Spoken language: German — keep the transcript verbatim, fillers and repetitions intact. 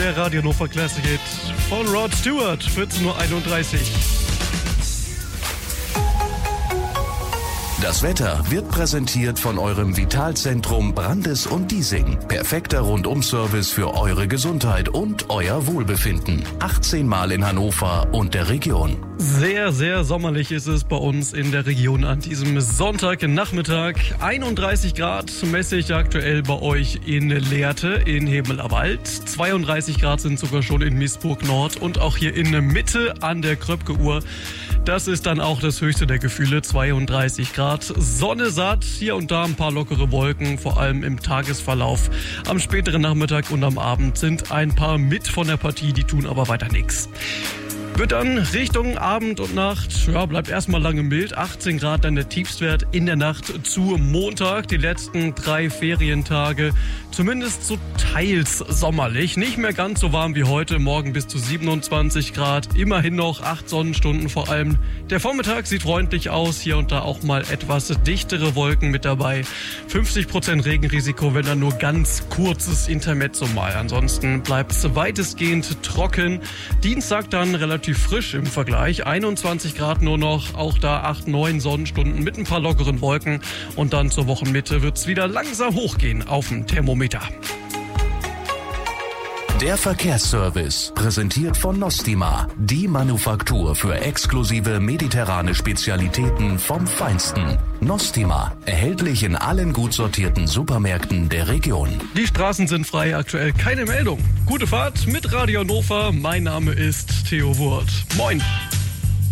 der Radio Hannover Classic Hit von Rod Stewart, vierzehn Uhr einunddreißig. Das Wetter wird präsentiert von eurem Vitalzentrum Brandes und Diesing. Perfekter Rundum-Service für eure Gesundheit und euer Wohlbefinden. achtzehn Mal in Hannover und der Region. Sehr, sehr sommerlich ist es bei uns in der Region an diesem Sonntagnachmittag. einunddreißig Grad messe ich aktuell bei euch in Lehrte in Hebelerwald. zweiunddreißig Grad sind sogar schon in Miesburg Nord und auch hier in Mitte an der Kröpke-Uhr. Das ist dann auch das höchste der Gefühle, zweiunddreißig Grad. Sonne satt, hier und da ein paar lockere Wolken, vor allem im Tagesverlauf. Am späteren Nachmittag und am Abend sind ein paar mit von der Partie, die tun aber weiter nichts. Wird dann Richtung Abend und Nacht, ja, bleibt erstmal lange mild. achtzehn Grad dann der Tiefstwert in der Nacht zu Montag. Die letzten drei Ferientage zumindest so teils sommerlich. Nicht mehr ganz so warm wie heute, morgen bis zu siebenundzwanzig Grad. Immerhin noch acht Sonnenstunden vor allem. Der Vormittag sieht freundlich aus, hier und da auch mal etwas dichtere Wolken mit dabei. fünfzig Prozent Regenrisiko, wenn dann nur ganz kurzes Intermezzo mal. Ansonsten bleibt es weitestgehend trocken. Dienstag dann relativ frisch im Vergleich. einundzwanzig Grad nur noch, auch da acht, neun Sonnenstunden mit ein paar lockeren Wolken. Und dann zur Wochenmitte wird es wieder langsam hochgehen auf dem Thermometer. Der Verkehrsservice, präsentiert von Nostima, die Manufaktur für exklusive mediterrane Spezialitäten vom Feinsten. Nostima, erhältlich in allen gut sortierten Supermärkten der Region. Die Straßen sind frei, aktuell keine Meldung. Gute Fahrt mit Radio Hannover, mein Name ist Theo Wurth. Moin!